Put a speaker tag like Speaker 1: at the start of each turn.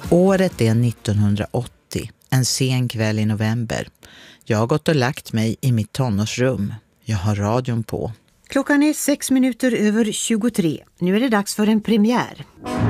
Speaker 1: Året är 1980, en sen kväll i november. Jag har gått och lagt mig i mitt tonårsrum. Jag har radion på.
Speaker 2: Klockan är 6 minuter över 23. Nu är det dags för en premiär.